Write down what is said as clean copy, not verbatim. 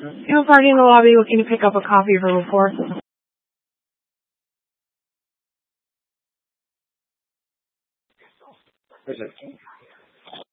Party in the lobby looking to pick up a copy of her report. Is it?